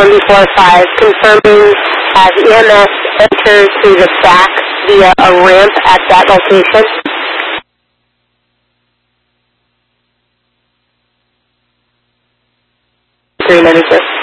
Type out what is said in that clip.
145, confirming as EMS enters through the back via a ramp at that location. 396.